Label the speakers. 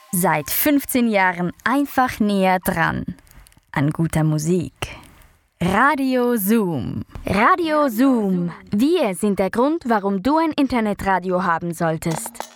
Speaker 1: Seit 15 Jahren einfach näher dran an guter Musik. Radio Zoom. Radio Zoom. Wir sind der Grund, warum du ein Internetradio haben solltest.